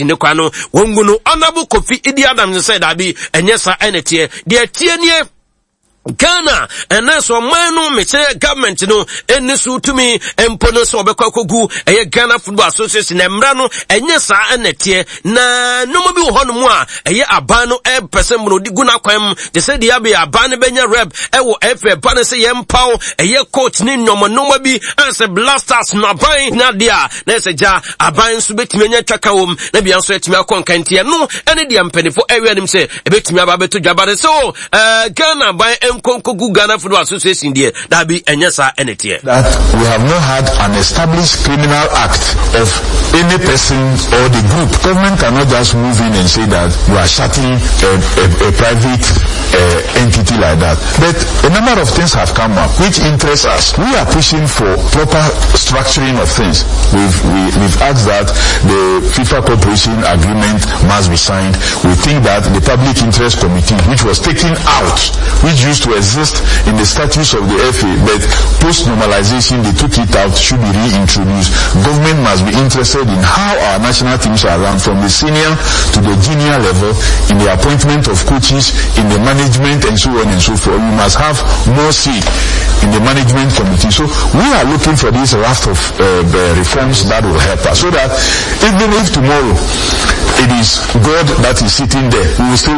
association ne kwa no wongu no Honorable Kofi Idi Adams said abi enye sa enete de tie nie Ghana and so manu me say government no eni so tumi empono so obekwa kogu eye Ghana Football Association emra no enye sa enete na no mo bi wo hono mu a eye aban no e person mo di gu na kwam de say dia be aban benya rep e wo FA ban say yempaw eye coach ni nyomo no bi anse blasters no aban na dia na say ja aban so betimi nya twaka wom na bia so etimi akonkantie no ene dia mpanifo ewe nim say e betimi aba beto dwabare so Ghana ban Konkogu Ghana Football Association there that be enyesa enete that we have not had an established criminal act of any person or the group. Government cannot just move in and say that you are shutting a private entity like that. But a number of things have come up which interest us. We are pushing for proper structuring of things. We've asked that the FIFA Corporation agreement must be signed. We think that the Public Interest Committee, which was taken out, which used to exist in the statutes of the FA, but post-normalization they took it out, should be reintroduced. Government must be interested in how our national teams are run from the senior to the junior level, in the appointment of coaches, in the management and so on and so forth. We must have more say in the management committee. So we are looking for this raft of reforms that will help us, so that even if tomorrow it is God that is sitting there, we will still